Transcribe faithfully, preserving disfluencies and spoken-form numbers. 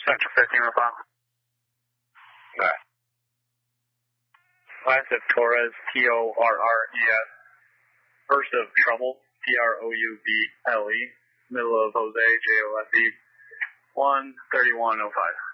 Central fifteen, reply. Alright. Last of Torres, T O R R E S. First of Trouble, T R O U B L E. Middle of Jose, J O S E. one thirty-one oh five.